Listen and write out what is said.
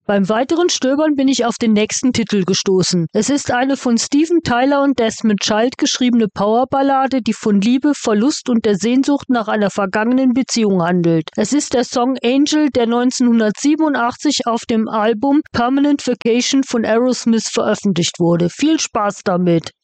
Beim weiteren Stöbern bin ich auf den nächsten Titel gestoßen. Es ist eine von Steven Tyler und Desmond Child geschriebene Powerballade, die von Liebe, Verlust und der Sehnsucht nach einer vergangenen Beziehung handelt. Es ist der Song Angel, der 1987 auf dem Album Permanent Vacation von Aerosmith veröffentlicht wurde. Viel Spaß damit!